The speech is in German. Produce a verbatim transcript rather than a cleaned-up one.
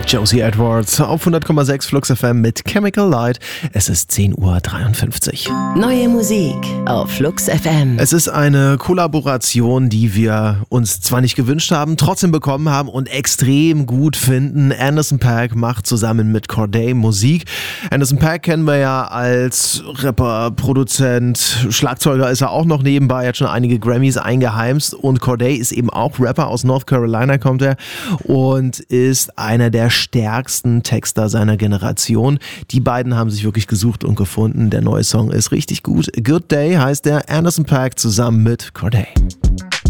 Josie Edwards auf hundert Komma sechs Flux F M mit Chemical Light. Es ist zehn Uhr dreiundfünfzig. Neue Musik auf Flux F M. Es ist eine Kollaboration, die wir uns zwar nicht gewünscht haben, trotzdem bekommen haben und extrem gut finden. Anderson .Paak macht zusammen mit Cordae Musik. Anderson .Paak kennen wir ja als Rapper, Produzent, Schlagzeuger ist er auch noch nebenbei, er hat schon einige Grammys eingeheimst und Cordae ist eben auch Rapper, aus North Carolina kommt er und ist einer der stärksten Texter seiner Generation. Die beiden haben sich wirklich gesucht und gefunden. Der neue Song ist richtig gut. Good Day heißt der, Anderson .Paak zusammen mit Cordae.